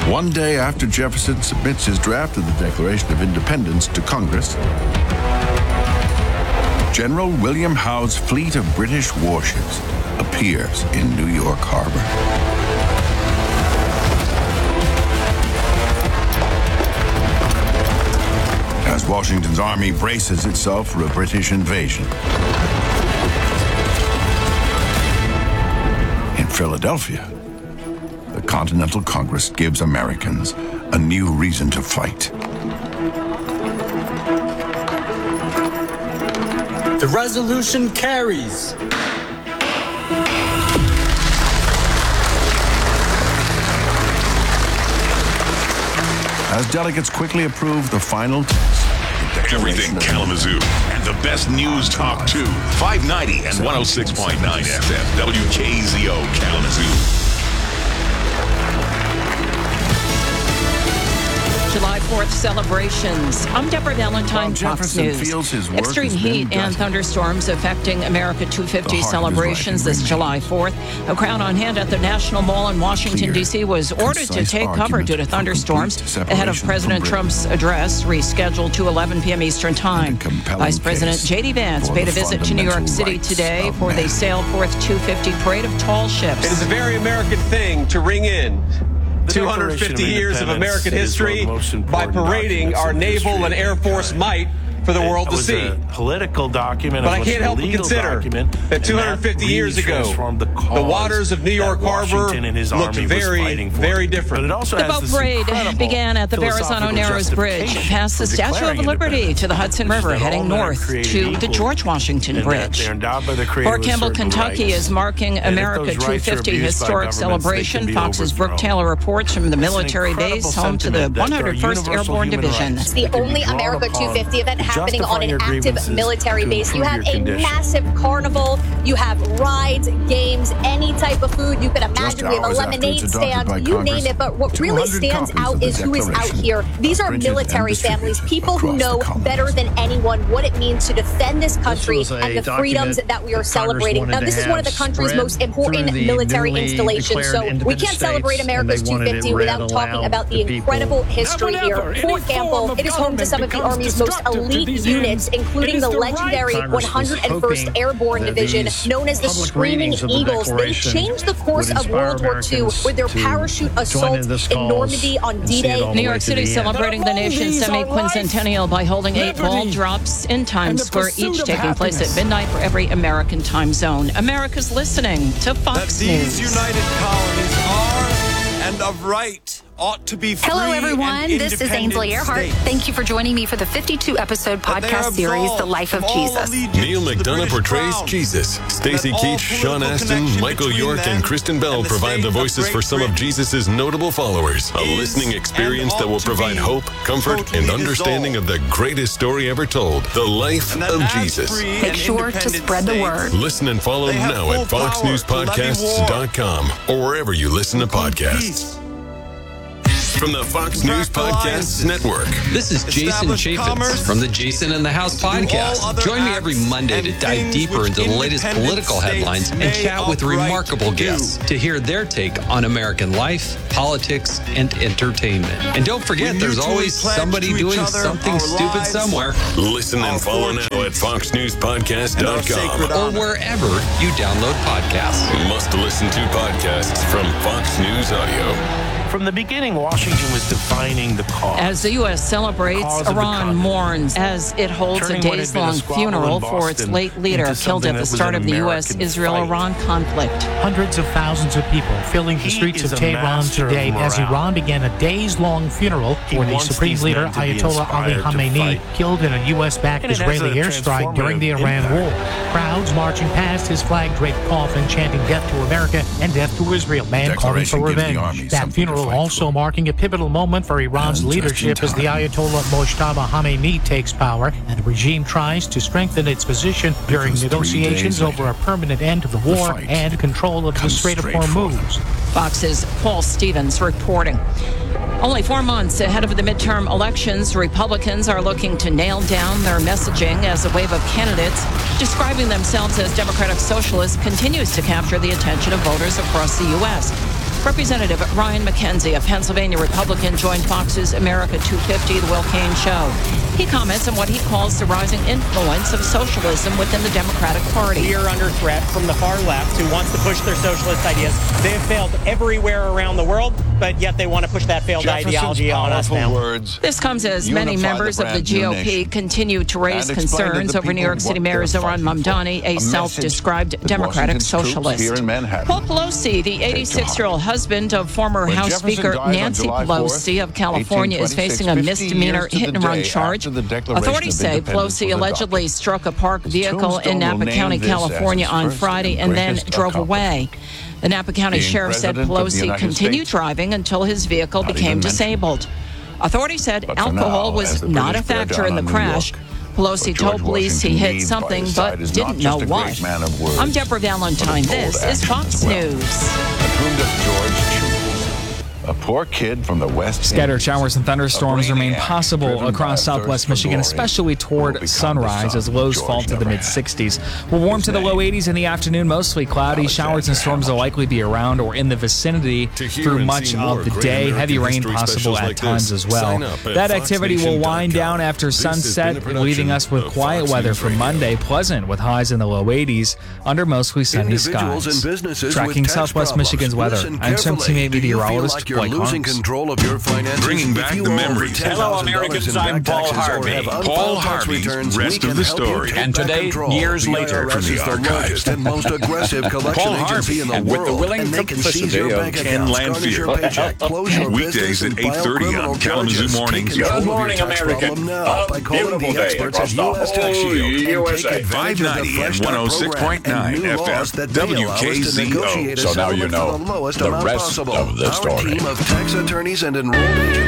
One day after Jefferson submits his draft of the Declaration of Independence to Congress, General William Howe's fleet of British warships appears in New York Harbor. As Washington's army braces itself for a British invasion. In Philadelphia, the Continental Congress gives Americans a new reason to fight. The resolution carries. As delegates quickly approve the final text. Everything Kalamazoo and the best news talk too. 590 and 106.9 FM. WKZO Kalamazoo. July 4th celebrations. I'm Deborah Valentine, Fox News. Extreme heat and thunderstorms affecting America 250 celebrations this July 4th. A crowd on hand at the National Mall in Washington, D.C. was ordered to take cover due to thunderstorms ahead of President Trump's address, rescheduled to 11 p.m. Eastern Time. Vice President J.D. Vance paid a visit to New York City today for the Sailforth 250 Parade of Tall Ships. It is a very American thing to ring in 250 years of American history by parading our naval and air force might for the world to see. A political document, but I can't help but consider that 250 years ago, the waters of New York Harbor looked very, very different. The boat parade began at the Verrazano Narrows Bridge, past the Statue of Liberty to the Hudson River, heading north to the George Washington Bridge. Fort Campbell, Kentucky is marking America 250 historic celebration. Fox's Brooke Taylor reports from the military base home to the 101st Airborne Division. It's the only America 250 event happening on an active military base. You have a massive carnival, you have rides, games, any type of food you could imagine. We have a lemonade stand, you name it. But what really stands out is who is out here. These are military families, people who know better than anyone what it means to defend this country and the freedoms that we are celebrating. Now, this is one of the country's most important military installations, so we can't celebrate America's 250 without talking about the incredible history here. Fort Campbell, it is home to some of the Army's most elite units, including the legendary 101st Airborne Division, known as the Screaming Eagles. They changed the course of World War II with their parachute assault in Normandy on D-Day. New York City celebrating the nation's semi-quincentennial by holding 8 ball drops in Times Square, each taking place at midnight for every American time zone. America's listening to Fox News. These united colonies are and of right ought to be free. Hello, everyone. This is Ainsley Earhart. Thank you for joining me for the 52-episode podcast series, The Life of Jesus. Neil McDonough portrays Jesus. Stacey Keach, Sean Astin, Michael York, and Kristen Bell provide the voices for some of Jesus' notable followers. A listening experience that will provide hope, comfort, and understanding of the greatest story ever told, The Life of Jesus. Make sure to spread the word. Listen and follow now at foxnewspodcasts.com or wherever you listen to podcasts. From the Fox News Podcasts Network. This is Jason Chaffetz from the Jason in the House podcast. Join me every Monday to dive deeper into the latest political headlines and chat with remarkable guests to hear their take on American life, politics, and entertainment. And don't forget, there's always somebody doing something stupid somewhere. Listen and follow now at foxnewspodcast.com or wherever you download podcasts. Must listen to podcasts from Fox News Audio. From the beginning, Washington was defining the cause. As the U.S. celebrates, Iran mourns as it holds a days-long funeral for its late leader killed at the start of the U.S.-Israel-Iran conflict. Hundreds of thousands of people filling the streets of Tehran today as Iran began a days-long funeral for the Supreme Leader Ayatollah Ali Khamenei, killed in a U.S.-backed Israeli airstrike during the Iran war. Crowds marching past his flag-draped coffin, chanting "Death to America" and "Death to Israel." Man calling for revenge. That funeral also marking a pivotal moment for Iran's leadership as the Ayatollah Mojtaba Khamenei takes power and the regime tries to strengthen its position during negotiations over a permanent end to the war and control of the Strait of Hormuz. Fox's Paul Stevens reporting. Only 4 months ahead of the midterm elections, Republicans are looking to nail down their messaging as a wave of candidates describing themselves as democratic socialists continues to capture the attention of voters across the U.S. Representative Ryan McKenzie, a Pennsylvania Republican, joined Fox's America 250, The Will Cain Show. He comments on what he calls the rising influence of socialism within the Democratic Party. We are under threat from the far left who wants to push their socialist ideas. They have failed everywhere around the world, but yet they want to push that failed ideology on us now. This comes as many members of the GOP continue to raise concerns over New York City Mayor Zohran Mamdani, a self-described Democratic socialist. Paul Pelosi, the 86-year-old husband of former House Speaker Nancy Pelosi of California, is facing a misdemeanor hit-and-run charge. Authorities say Pelosi allegedly struck a parked vehicle in Napa County, California on Friday and then drove away. The Napa County Sheriff said Pelosi continued driving until his vehicle became disabled. Authorities said alcohol was not a factor in the crash. Pelosi told police he hit something but didn't know what. I'm Deborah Valentine. This is Fox News. A poor kid from the West. Scattered showers and thunderstorms remain possible across southwest Michigan, especially toward sunrise as lows fall to the mid-60s. We'll warm to the low 80s in the afternoon, mostly cloudy. Showers and storms will likely be around or in the vicinity through much of the day. Heavy rain possible at times as well. That activity will wind down after sunset, leaving us with quiet weather for Monday. Pleasant with highs in the low 80s under mostly sunny skies. Tracking southwest Michigan's weather, I'm CMT meteorologist You're losing control of your finances. Bringing back the memories. Hello, Americans. I'm Paul Harvey. Paul Harvey's Rest of the Story. And today, years later, from the archives, and most aggressive collection agency in the with the world, willing and they can seize complicity your of bank Ken accounts, garnish your paycheck, close your Weekdays business, at and file 8:30 criminal on Kalamazoo charges. Mornings. Take control Good of your morning, tax America. problem now by calling Beautiful the day experts across at the U.S. Tax whole Shield and USA. take advantage of the 590 Fresh and Start program 106.9 and new laws FM, that may allow us to WKZO. negotiate a So now you settlement know for the lowest the amount rest possible. of the Our story. team of tax attorneys and enrolled agents